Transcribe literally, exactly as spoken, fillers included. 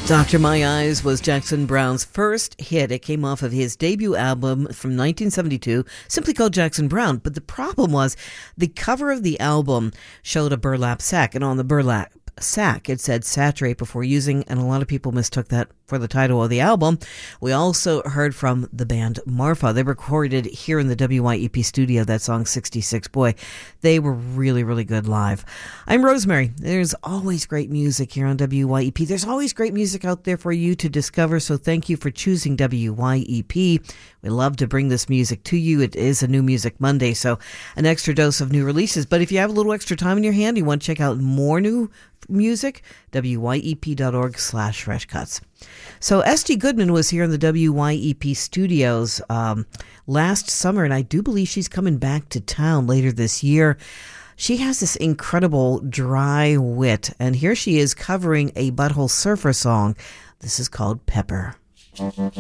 Doctor My Eyes was Jackson Browne's first hit. It came off of his debut album from nineteen seventy-two, simply called Jackson Browne. But the problem was the cover of the album showed a burlap sack, and on the burlap sack it said saturate before using, and a lot of people mistook that for the title of the album. We also heard from the band Marfa. They recorded here in the W Y E P studio that song sixty-six. Boy, they were really, really good live. I'm Rosemary. There's always great music here on W Y E P. There's always great music out there for you to discover, so thank you for choosing W Y E P. We love to bring this music to you. It is a New Music Monday, so an extra dose of new releases. But if you have a little extra time in your hand, you want to check out more new music, W Y E P dot org slash fresh cuts. So S G Goodman was here in the W Y E P studios um, last summer, and I do believe she's coming back to town later this year. She has this incredible dry wit, and here she is covering a Butthole Surfer song. This is called Pepper.